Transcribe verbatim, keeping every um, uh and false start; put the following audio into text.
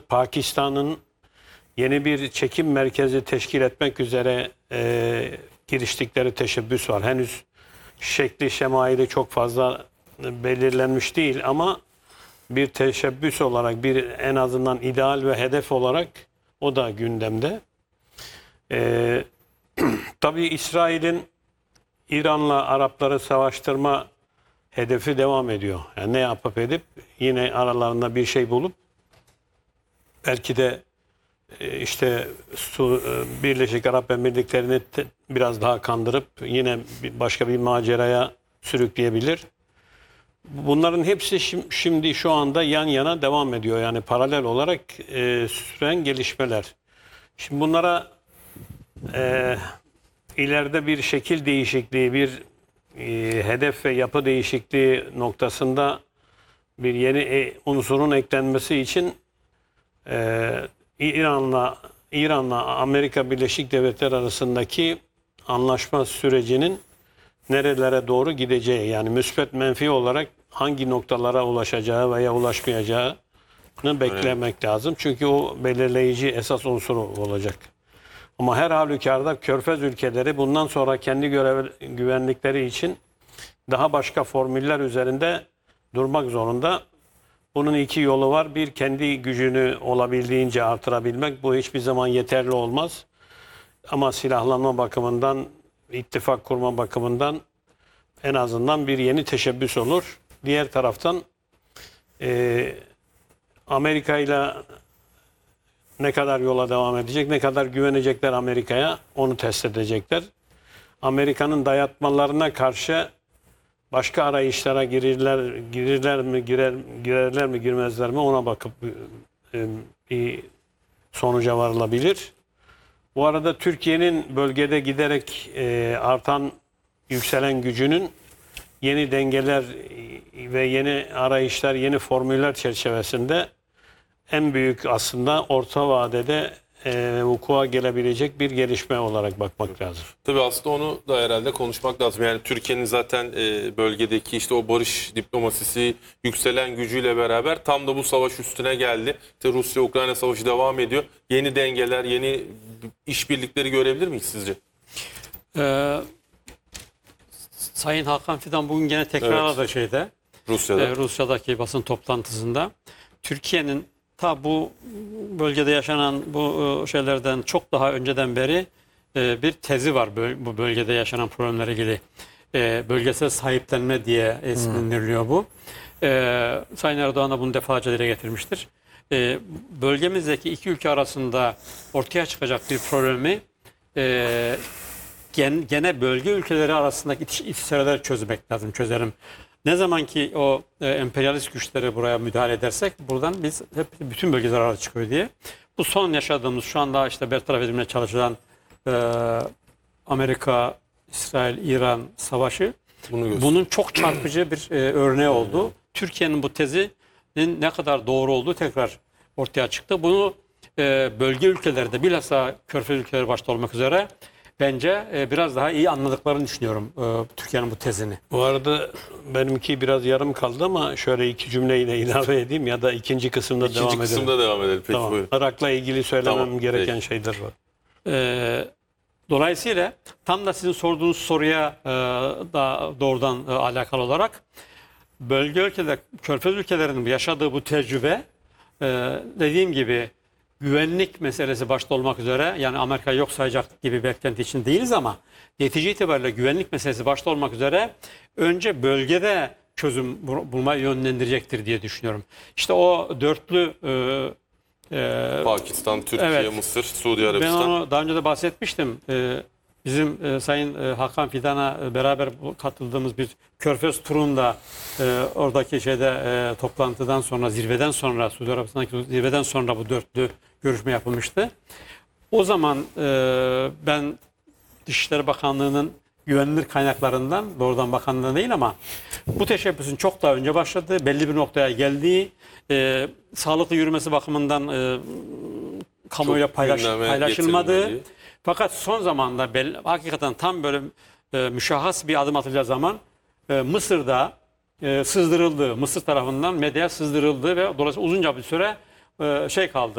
Pakistan'ın yeni bir çekim merkezi teşkil etmek üzere e, giriştikleri teşebbüs var. Henüz şekli şemaili çok fazla belirlenmiş değil ama bir teşebbüs olarak, bir en azından ideal ve hedef olarak o da gündemde. E, tabii İsrail'in İran'la Arapları savaştırma hedefi devam ediyor. Yani ne yapıp edip yine aralarında bir şey bulup belki de işte Birleşik Arap Emirlikleri'ni biraz daha kandırıp yine başka bir maceraya sürükleyebilir. Bunların hepsi şimdi şu anda yan yana devam ediyor. Yani paralel olarak e, süren gelişmeler. Şimdi bunlara e, ileride bir şekil değişikliği, bir e, hedef ve yapı değişikliği noktasında bir yeni e, unsurun eklenmesi için e, İran'la İran'la Amerika Birleşik Devletleri arasındaki anlaşma sürecinin nerelere doğru gideceği, yani müsbet menfi olarak hangi noktalara ulaşacağı veya ulaşmayacağını beklemek evet. lazım. Çünkü o belirleyici esas unsuru olacak. Ama her halükarda Körfez ülkeleri bundan sonra kendi görev, güvenlikleri için daha başka formüller üzerinde durmak zorunda. Bunun iki yolu var. Bir, kendi gücünü olabildiğince artırabilmek. Bu hiçbir zaman yeterli olmaz. Ama silahlanma bakımından, ittifak kurma bakımından en azından bir yeni teşebbüs olur. Diğer taraftan e, Amerika ile ne kadar yola devam edecek, ne kadar güvenecekler Amerika'ya, onu test edecekler. Amerika'nın dayatmalarına karşı başka arayışlara girirler, girirler mi, girer, girerler mi, girmezler mi, ona bakıp e, bir sonuca varılabilir. Bu arada Türkiye'nin bölgede giderek e, artan, yükselen gücünün yeni dengeler ve yeni arayışlar, yeni formüller çerçevesinde en büyük aslında orta vadede e, vuku'a gelebilecek bir gelişme olarak bakmak lazım. Tabii aslında onu da herhalde konuşmak lazım. Yani Türkiye'nin zaten e, bölgedeki işte o barış diplomasisi, yükselen gücüyle beraber tam da bu savaş üstüne geldi. İşte Rusya-Ukrayna savaşı devam ediyor. Yeni dengeler, yeni işbirlikleri görebilir miyiz sizce? Ee, Sayın Hakan Fidan bugün gene tekrarladı evet. şeyde. Rusya'da. E, Rusya'daki basın toplantısında. Türkiye'nin ta bu bölgede yaşanan bu şeylerden çok daha önceden beri e, bir tezi var bu bölgede yaşanan problemlere ilgili. E, bölgesel sahiplenme diye isimlendiriliyor bu. E, Sayın Erdoğan da bunu defalarca dile getirmiştir. E, bölgemizdeki iki ülke arasında ortaya çıkacak bir problemi e, gen, gene bölge ülkeleri arasındaki ilişkileri çözmek lazım, çözelim. Ne zaman ki o e, emperyalist güçleri buraya müdahale edersek buradan biz hep bütün bölge zararlı çıkıyor diye. Bu son yaşadığımız şu anda işte bertaraf edilmeye çalışılan e, Amerika, İsrail, İran savaşı Bunu bunun çok çarpıcı bir e, örneği oldu. Türkiye'nin bu tezinin ne kadar doğru olduğu tekrar ortaya çıktı. Bunu e, bölge ülkeleri de bilhassa Körfez ülkeleri başta olmak üzere bence e, biraz daha iyi anladıklarını düşünüyorum e, Türkiye'nin bu tezini. Bu arada benimki biraz yarım kaldı ama şöyle iki cümleyle ilave edeyim ya da ikinci kısımda ikinci devam edelim. İkinci kısımda devam edelim. Peki, tamam. buyurun. Irak'la ilgili söylemem tamam, gereken peki. şeyler var. E, dolayısıyla tam da sizin sorduğunuz soruya e, da doğrudan e, alakalı olarak bölge ülkeler, Körfez ülkelerinin yaşadığı bu tecrübe e, dediğim gibi güvenlik meselesi başta olmak üzere, yani Amerika yok sayacak gibi beklenti için değiliz ama netice itibariyle güvenlik meselesi başta olmak üzere önce bölgede çözüm bulmayı yönlendirecektir diye düşünüyorum. İşte o dörtlü e, e, Pakistan, Türkiye, evet, Mısır, Suudi Arabistan. Ben onu daha önce de bahsetmiştim. E, bizim e, Sayın e, Hakan Fidan'a e, beraber katıldığımız bir Körfez turunda e, oradaki şeyde e, toplantıdan sonra, zirveden sonra, Suudi Arabistan'daki zirveden sonra bu dörtlü görüşme yapılmıştı. O zaman e, ben Dışişleri Bakanlığı'nın güvenilir kaynaklarından, doğrudan bakanlığına değil ama bu teşebbüsün çok daha önce başladığı, belli bir noktaya geldiği, e, sağlıklı yürümesi bakımından e, kamuoyuyla paylaş, paylaşılmadığı, fakat son zamanda belli, hakikaten tam böyle e, müşahhas bir adım atılacağı zaman e, Mısır'da e, sızdırıldı, Mısır tarafından medyaya sızdırıldı ve dolayısıyla uzunca bir süre e, şey kaldı.